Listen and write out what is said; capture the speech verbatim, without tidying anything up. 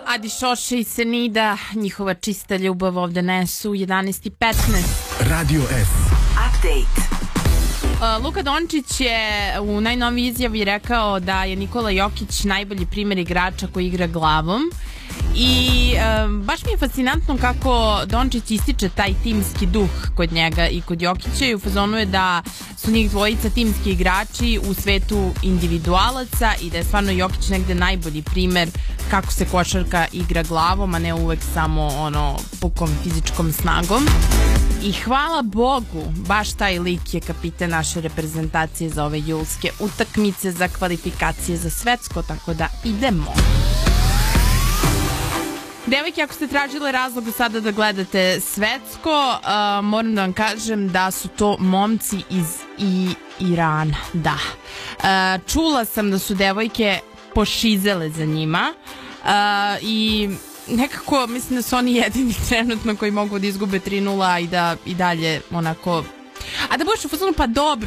Adi Šoše i Senida, njihova čista ljubav ovde nesu, jedanaest i petnaest. Radio S. Update. Uh, Luka Dončić je u najnovijoj izjavi rekao da je Nikola Jokić najbolji primjer igrača koji igra glavom. I um, baš mi je fascinantno kako Dončić ističe taj timski duh kod njega i kod Jokića i u fazonu je da su njih dvojica timski igrači u svetu individualaca i da je stvarno Jokić negde najbolji primer kako se košarka igra glavom, a ne uvek samo ono pukom fizičkom snagom. I hvala Bogu, baš taj lik je kapiten naše reprezentacije za ove julske utakmice za kvalifikacije za svetsko, tako da idemo. Devojke, ako ste tražile razlog sada da gledate svetsko, uh, moram da vam kažem da su to momci iz i Irana, da. Uh, čula sam da su devojke pošizele za njima uh, i nekako mislim da su oni jedini trenutno koji mogu da izgube tri nula i da i dalje onako... A da budeš u fazonu, pa dobro,